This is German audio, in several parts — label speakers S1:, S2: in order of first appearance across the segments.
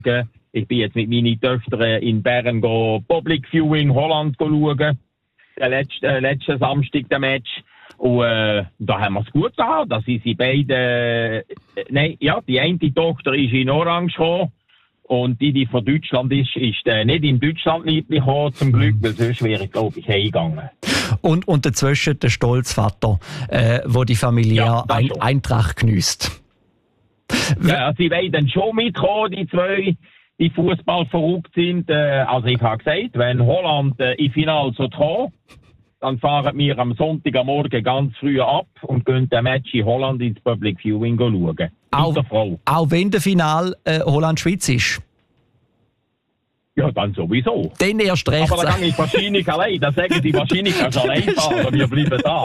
S1: Ich bin jetzt mit meinen Töchtern in Bern Public Viewing Holland schauen. Letzten Samstag der Match. Und da haben wir es gut gehabt. Da sind sie beide... die eine Tochter ist in Orange gekommen. Und die von Deutschland ist nicht in Deutschland gekommen, zum Glück, weil sonst wäre ich, glaube ich, heimgegangen.
S2: Und dazwischen der Stolzvater, wo die Familie Eintracht geniesst.
S1: Ja, sie wollen dann schon mitkommen, die zwei, die Fußball verrückt sind. Also ich habe gesagt, wenn Holland im Finale kommt, dann fahren wir am Sonntagmorgen ganz früh ab und gehen den Match in Holland ins Public Viewing schauen.
S2: Auch wenn der Final Holland-Schweiz ist?
S1: Ja, dann sowieso.
S2: Dann erst recht.
S1: Aber dann gehe ich wahrscheinlich allein. Dann sagen sie wahrscheinlich, kannst du allein fahren, wir bleiben da.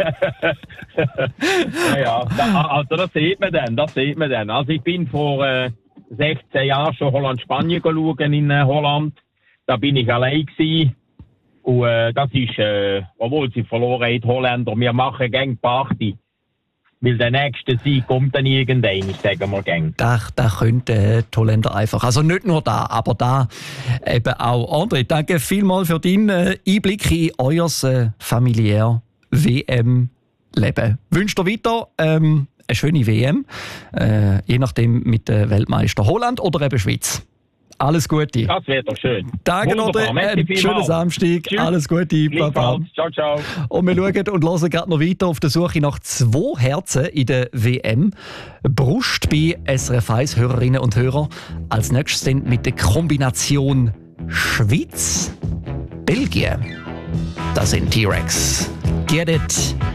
S1: Also das sieht man dann. Also ich bin vor 16 Jahren schon Holland-Spanien schauen in Holland. Da bin ich allein gewesen. Und das ist, obwohl sie verloren haben, die Holländer, wir machen gern Party. Weil der nächste Sieg kommt dann irgendwann, sagen wir gern.
S2: Da könnten die Holländer einfach. Also nicht nur da, aber da eben auch. André, danke vielmals für deinen Einblick in euer familiäres WM-Leben. Wünsche dir weiter eine schöne WM, je nachdem mit Weltmeister Holland oder eben Schweiz. Alles Gute.
S1: Das wäre doch schön.
S2: Danke, André. Schönen Samstag. Tschüss. Alles Gute. Baba.
S1: Ciao, ciao.
S2: Und wir schauen und hören gerade noch weiter auf der Suche nach 2 Herzen in der WM. Brust bei SRF 1 Hörerinnen und Hörer. Als nächstes dann mit der Kombination Schweiz-Belgien. Das sind T-Rex. Get it.